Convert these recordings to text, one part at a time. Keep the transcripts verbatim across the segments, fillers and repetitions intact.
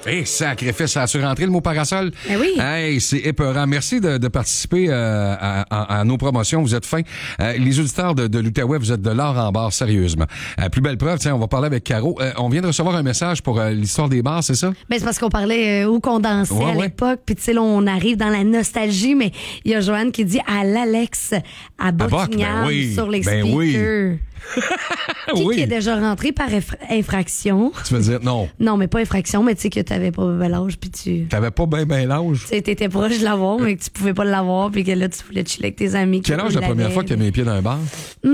Hey, sacrifice, ça a-tu rentré le mot parasol? Ben oui. Hey, c'est épeurant. Merci de, de participer euh, à, à, à nos promotions. Vous êtes fins. Euh, les auditeurs de, de l'Outaouais, vous êtes de l'or en barre, sérieusement. Euh, plus belle preuve, tiens, on va parler avec Caro. Euh, on vient de recevoir un message pour euh, l'histoire des bars, c'est ça? Ben, c'est parce qu'on parlait euh, où qu'on dansait Ouais, à ouais. l'époque. Puis, tu sais, là, on arrive dans la nostalgie, mais il y a Joanne qui dit à l'Alex, à Boc, Buckingham, ben oui, sur les ben speakers. Qui, Oui. qui est déjà rentré par infra- infraction? Tu veux dire, non, Non, mais pas infraction, mais tu sais que t'avais pas bel âge, puis tu... t'avais pas bien ben l'âge. Tu sais, t'étais proche de l'avoir, mais que tu pouvais pas l'avoir, puis que là, tu voulais chiller avec tes amis. Quel âge la première fois que tu as mis les pieds dans un bar?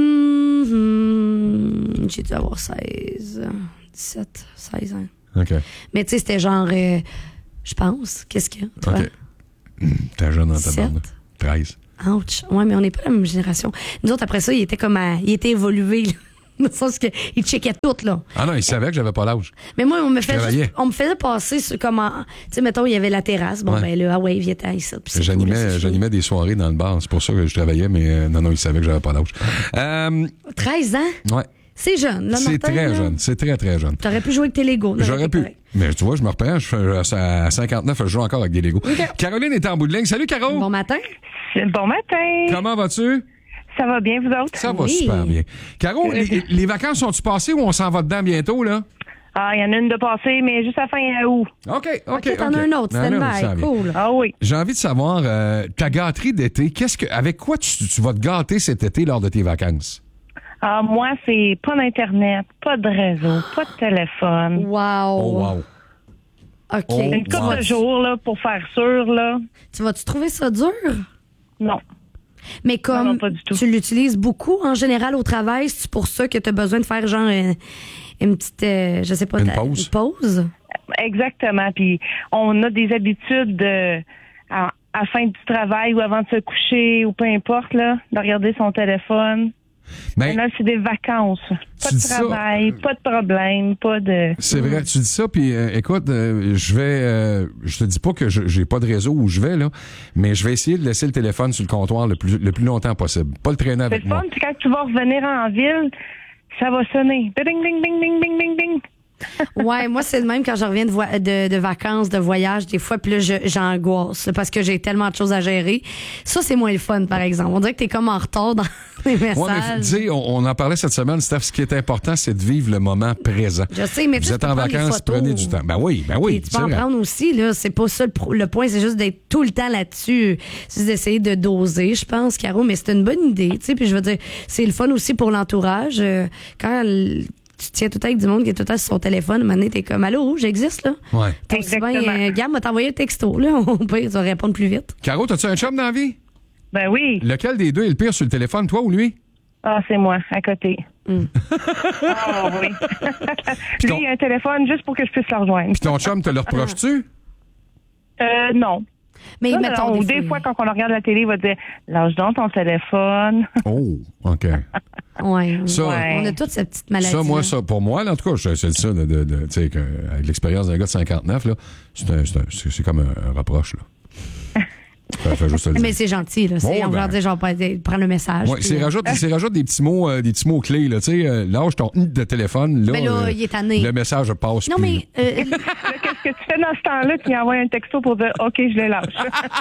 Mm-hmm. J'ai dû avoir seize, dix-sept, seize ans. OK. Mais tu sais, c'était genre, euh, je pense, qu'est-ce qu'il y a, toi? OK. Hum, T'es jeune dans ta dix-sept. bande. treize. Ouch. Ouais, mais on n'est pas la même génération. Nous autres, après ça, il était comme à, il était évolué, là. Dans le sens qu'il checkait tout, là. Ah non, il savait que j'avais pas l'âge. Mais moi, on me, fait travaillais. juste- on me faisait passer sur comment. Tu sais, mettons, il y avait la terrasse. Bon, Ouais. ben là, ah ouais, viens t'en ici. Puis c'est tout, là, J'animais, c'est fini. j'animais des soirées dans le bar. C'est pour ça que je travaillais, mais euh, non, non, il savait que j'avais pas l'âge. Euh, treize ans? ouais. C'est jeune, là, C'est Martin, très là. jeune. C'est très, très jeune. T'aurais pu jouer avec tes Legos. là, J'aurais avec pu. tes- Mais tu vois, je me reprends. Je fais, à cinquante-neuf, je joue encore avec des Legos. Caroline est en bout de ligne. Salut, Caro. Bon matin. Bon matin. Comment vas-tu? Ça va bien, vous autres? Ça va Oui. super bien. Caro, les, les vacances sont-tu passées ou on s'en va dedans bientôt, là? Ah, il y en a une de passée, mais juste à fin août. OK, OK. OK, t'en as un autre, Non, non, ça stand-by. vient. Cool. Ah oui. J'ai envie de savoir, euh, ta gâterie d'été, qu'est-ce que, avec quoi tu, tu vas te gâter cet été lors de tes vacances? Ah, moi, c'est pas d'Internet, pas de réseau, pas de téléphone. Wow. Oh, wow. OK. Oh, Une Tu couple wow. de jours, là, pour faire sûr, là. Tu vas-tu trouver ça dur? Non. Mais comme Non, non, pas du tout. tu l'utilises beaucoup en général au travail, c'est pour ça que tu as besoin de faire genre une, une petite, euh, je sais pas, Une ta- pause. une pause. Exactement. Puis, on a des habitudes de, à, à la fin du travail ou avant de se coucher ou peu importe, là, de regarder son téléphone. Mais Là, c'est des vacances. Pas Tu de dis ça, travail, pas de problème, pas de... c'est vrai, tu dis ça, puis euh, écoute, euh, je vais, euh, je te dis pas que je- j'ai pas de réseau où je vais, là, mais je vais essayer de laisser le téléphone sur le comptoir le plus, le plus longtemps possible. Pas le traîner C'est avec le moi. fun, puis quand tu vas revenir en ville, ça va sonner. Ding, ding, ding, ding, ding, ding, ding. Ouais, moi, c'est le même quand je reviens de, voi- de, de vacances, de voyage, des fois, puis là, je- j'angoisse parce que j'ai tellement de choses à gérer. Ça, c'est moins le fun, par exemple. On dirait que t'es comme en retard dans les messages. Ouais, mais tu sais, on, on en parlait cette semaine, Steph, ce qui est important, c'est de vivre le moment présent. Je sais, mais tu Vous sais, êtes tu peux en prendre des vacances, photos. prenez du temps. Ben oui, ben oui, Et tu c'est peux en vrai. prendre aussi, là. C'est pas ça le, pro- le point, c'est juste d'être tout le temps là-dessus. C'est d'essayer de doser, je pense, Caro, mais c'est une bonne idée, tu sais. Puis je veux dire, c'est le fun aussi pour l'entourage. Euh, quand l- tu tiens tout le temps avec du monde qui est tout le temps sur son téléphone, maintenant, t'es comme, allô, j'existe, là. Ouais. T'as aussi bien, Exactement. euh, Gab m'a t'envoyé le texto, là. On peut, tu vas répondre plus vite. Caro, t'as-tu un chum dans la vie? Ben oui. Lequel des deux est le pire sur le téléphone, toi ou lui? Ah, c'est moi, à côté. Mm. Ah oui. ton- Lui, il a un téléphone juste pour que je puisse le rejoindre. Puis ton chum te le reproche-tu? Euh, non. Mais Non, mettons, non, des fois, quand on regarde la télé, il va dire « Lâche donc ton téléphone. Oh, OK. Ouais. Ça, Ouais. On a toutes ces petites maladies. Ça, moi, ça, pour moi, là, en tout cas, je- c'est ça, de, de, de- tu sais, que, avec l'expérience d'un gars de cinquante-neuf, là, c'est, un- c'est, un- c'est- c'est comme un, un reproche, là. Ça fait juste te le dire. Mais c'est gentil, là. C'est, Ouais, on va ben- leur dire, genre, pas- prendre le message. Ouais, puis, c'est euh, rajoute, c'est rajoute des petits mots, euh, des petits mots clés, là, tu sais, euh, lâche ton hum de téléphone, là. Mais là, euh, il est tanné. Le message passe Non, plus, mais. euh, Là, qu'est-ce que tu fais dans ce temps-là? Tu lui envoies un texto pour dire « OK, je le lâche.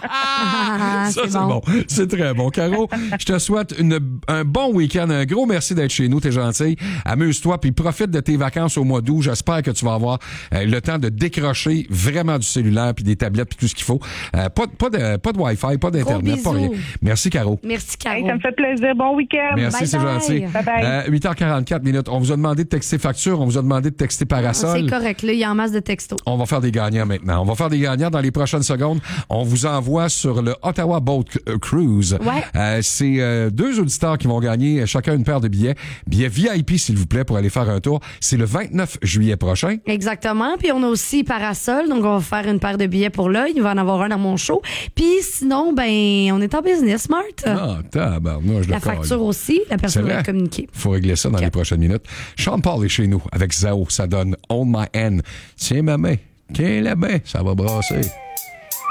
ah, Ça, c'est c'est bon. bon. C'est très bon. Caro, je te souhaite une, un bon week-end. Un gros merci d'être chez nous. T'es gentil. Amuse-toi, puis profite de tes vacances au mois d'août. J'espère que tu vas avoir euh, le temps de décrocher vraiment du cellulaire, puis des tablettes, puis tout ce qu'il faut. Euh, pas, de- pas, de, pas de Wi-Fi, pas d'Internet, pas bisous. rien. Merci, Caro. Merci, Caro. Hey, ça me fait plaisir. Bon week-end. Merci, Bye c'est bye. gentil. Bye-bye. Euh, huit heures quarante-quatre minutes. On vous a demandé de texter facture, on vous a demandé de texter parasol. C'est correct, là, il y a en masse de textos. On va faire des gagnants maintenant. On va faire des gagnants dans les prochaines secondes. On vous envoie sur le Ottawa Boat Cruise. Ouais. Euh, c'est euh, deux auditeurs qui vont gagner chacun une paire de billets. Billets V I P, s'il vous plaît, pour aller faire un tour. C'est le vingt-neuf juillet prochain. Exactement. Puis on a aussi Parasol, donc on va faire une paire de billets pour l'œil. Il va en avoir un dans mon show. Puis sinon, ben, on est en business, Smart. Ah, tabarnouche de La colle. facture aussi, la personne C'est va vrai? communiquer. Faut régler ça dans Ok. les prochaines minutes. Sean Paul est chez nous avec Zao. Ça donne On My N. Tiens ma main. Tiens la main. Ça va brasser.